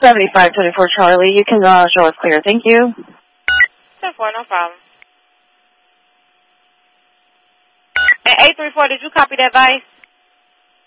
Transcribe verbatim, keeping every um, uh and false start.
seventy-five twenty-four Charlie. You can uh, show us clear. Thank you. ten four, no problem. And eight three four, did you copy that, Vice?